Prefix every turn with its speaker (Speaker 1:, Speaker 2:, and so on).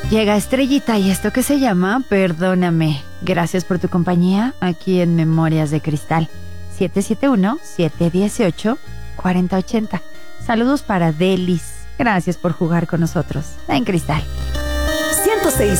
Speaker 1: Llega Estrellita y esto que se llama Perdóname. Gracias por tu compañía aquí en Memorias de Cristal. 771-718-4080. Saludos para Delis. Gracias por jugar con nosotros en Cristal.
Speaker 2: 106.